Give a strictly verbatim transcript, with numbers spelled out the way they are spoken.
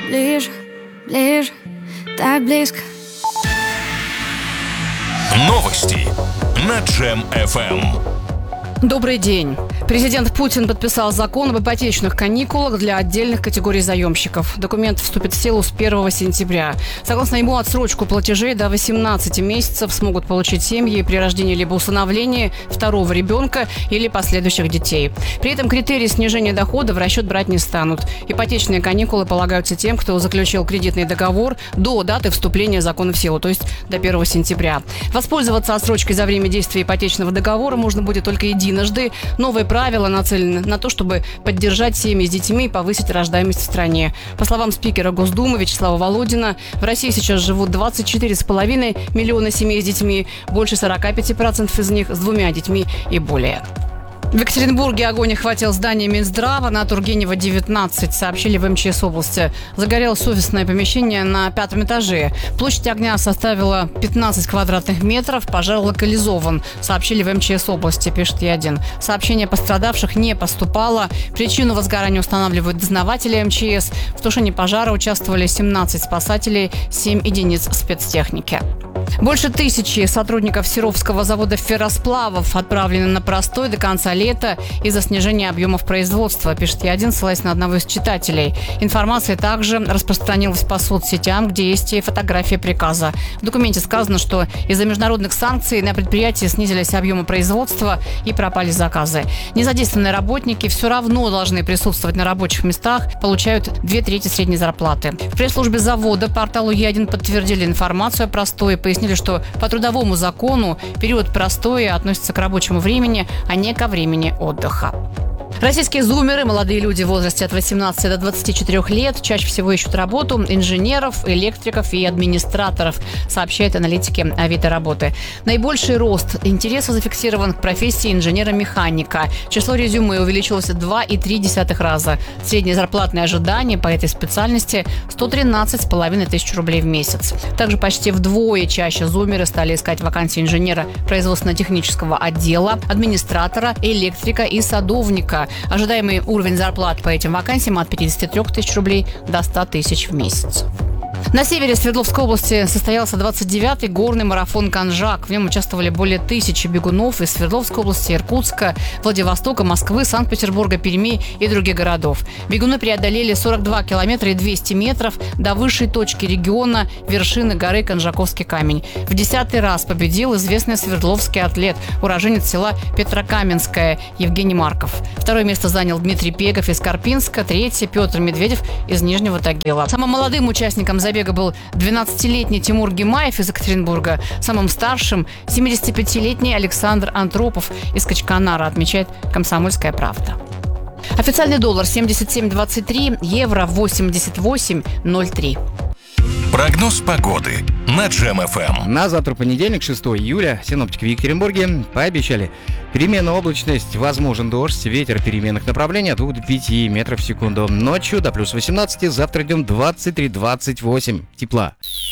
ближе, ближе, так близко. Новости на Джем эф эм. Добрый день. Президент Путин подписал закон об ипотечных каникулах для отдельных категорий заемщиков. Документ вступит в силу с первого сентября. Согласно ему, отсрочку платежей до восемнадцати месяцев смогут получить семьи при рождении либо усыновлении второго ребенка или последующих детей. При этом критерии снижения дохода в расчет брать не станут. Ипотечные каникулы полагаются тем, кто заключил кредитный договор до даты вступления закона в силу, то есть до первого сентября. Воспользоваться отсрочкой за время действия ипотечного договора можно будет только единожды. Новые правила нацелены на то, чтобы поддержать семьи с детьми и повысить рождаемость в стране. По словам спикера Госдумы Вячеслава Володина, в России сейчас живут двадцать четыре с половиной миллиона семей с детьми, больше сорок пять процентов из них с двумя детьми и более. В Екатеринбурге огонь охватил здание Минздрава на Тургенева, девятнадцать, сообщили в эм че эс области. Загорелось офисное помещение на пятом этаже. Площадь огня составила пятнадцать квадратных метров. Пожар локализован, сообщили в эм че эс области, пишет Е один. Сообщение о пострадавших не поступало. Причину возгорания устанавливают дознаватели эм че эс. В тушении пожара участвовали семнадцать спасателей, семь единиц спецтехники. Больше тысячи сотрудников Серовского завода ферросплавов отправлены на простой до конца лета из-за снижения объемов производства, пишет Е один, ссылаясь на одного из читателей. Информация также распространилась по соцсетям, где есть и фотография приказа. В документе сказано, что из-за международных санкций на предприятии снизились объемы производства и пропали заказы. Незадействованные работники все равно должны присутствовать на рабочих местах, получают две трети средней зарплаты. В пресс-службе завода порталу Е один подтвердили информацию о простое, пояснили, что по трудовому закону период простоя относится к рабочему времени, а не ко времени отдыха. Российские зумеры, молодые люди в возрасте от восемнадцати до двадцати четырёх лет, чаще всего ищут работу инженеров, электриков и администраторов, сообщают аналитики Авито работы. Наибольший рост интереса зафиксирован к профессии инженера-механика. Число резюме увеличилось в два и три десятых раза. Среднее зарплатное ожидание по этой специальности – сто тринадцать с половиной тысяч рублей в месяц. Также почти вдвое чаще зумеры стали искать вакансии инженера производственно-технического отдела, администратора, электрика и садовника. Ожидаемый уровень зарплат по этим вакансиям от пятидесяти трёх тысяч рублей до ста тысяч в месяц. На севере Свердловской области состоялся двадцать девятый горный марафон «Конжак». В нем участвовали более тысячи бегунов из Свердловской области, Иркутска, Владивостока, Москвы, Санкт-Петербурга, Перми и других городов. Бегуны преодолели сорок два километра и двести метров до высшей точки региона, вершины горы Конжаковский камень. В десятый раз победил известный свердловский атлет, уроженец села Петрокаменское Евгений Марков. Второе место занял Дмитрий Пегов из Карпинска, третье – Петр Медведев из Нижнего Тагила. Самым молодым участником забега был двенадцатилетний Тимур Гимаев из Екатеринбурга. Самым старшим – семидесятипятилетний Александр Антропов из Качканара, отмечает «Комсомольская правда». Официальный доллар семьдесят семь двадцать три, евро восемьдесят восемь ноль три. Прогноз погоды на Джем эф эм. На завтра, понедельник, шестого июля, синоптики в Екатеринбурге пообещали переменную облачность, возможен дождь, ветер переменных направлений от двух до пяти метров в секунду. Ночью до плюс восемнадцати, завтра днем двадцать три двадцать восемь тепла.